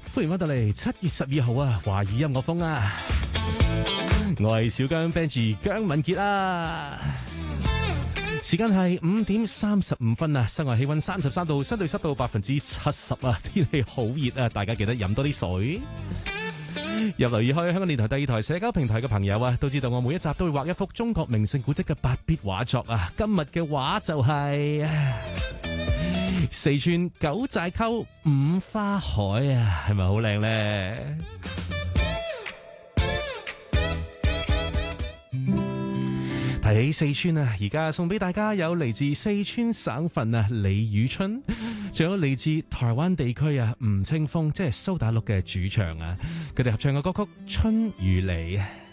歡迎翻到嚟7月12號啊，華語音樂風啊！我係小姜 Benji 姜文傑啊！時間係5:35啊，室外氣溫33度，相對濕度70%啊，天氣好熱啊！大家記得飲多啲水。有留意開香港電台第2台社交平台嘅朋友啊，都知道我每一集都會畫一幅中國名勝古蹟嘅8必畫作啊。今日嘅畫就係四川九寨溝五花海啊，係咪好靚咧？提起四川啊，而家送俾大家有嚟自四川省份啊李宇春，仲有嚟自台灣地區啊吳青峰，即係蘇打綠嘅主唱啊，佢哋合唱嘅歌曲《春與你》。